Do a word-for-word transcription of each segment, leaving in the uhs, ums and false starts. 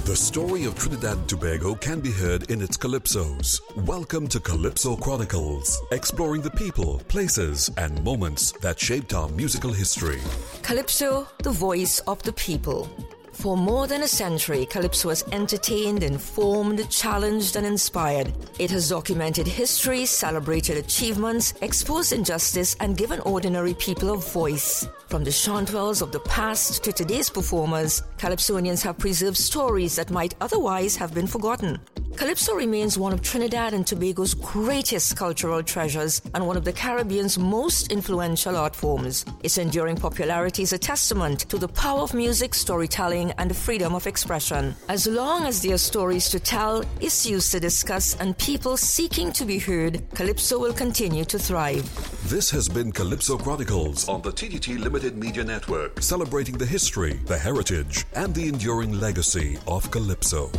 The story of Trinidad and Tobago can be heard in its calypsos. Welcome to Calypso Chronicles, exploring the people, places, and moments that shaped our musical history. Calypso, the voice of the people. For more than a century, Calypso has entertained, informed, challenged, and inspired. It has documented history, celebrated achievements, exposed injustice, and given ordinary people a voice. From the chantwells of the past to today's performers, Calypsonians have preserved stories that might otherwise have been forgotten. Calypso remains one of Trinidad and Tobago's greatest cultural treasures and one of the Caribbean's most influential art forms. Its enduring popularity is a testament to the power of music, storytelling, and the freedom of expression. As long as there are stories to tell, issues to discuss, and people seeking to be heard, Calypso will continue to thrive. This has been Calypso Chronicles on the T T T Limited Media Network, celebrating the history, the heritage, and the enduring legacy of Calypso.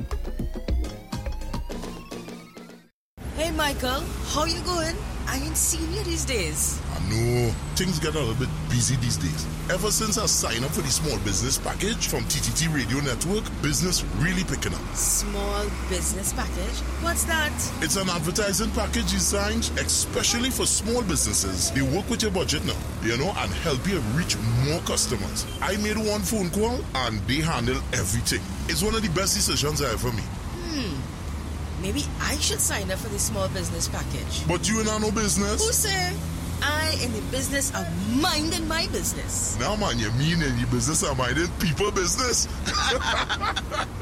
Hey Michael, how you going? I ain't seen you these days. I know, things get a little bit busy these days. Ever since I signed up for the small business package from T T T Radio Network, business really picking up. Small business package? What's that? It's an advertising package designed especially for small businesses. They work with your budget now, you know, and help you reach more customers. I made one phone call and they handle everything. It's one of the best decisions I ever made. Hmm. Maybe I should sign up for the small business package. But you ain't no business. Who say? I in the business of minding my business. Now man, you mean in the business of minding people business?